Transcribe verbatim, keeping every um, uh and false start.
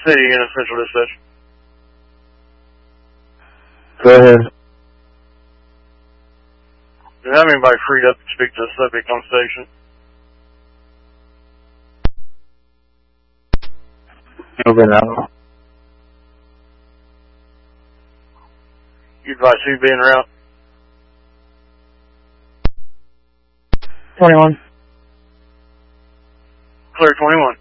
City in Central Dispatch. Go ahead. Do you have anybody freed up to speak to the subject on station? Over now. You advise who be en route? twenty-one. Clear twenty-one.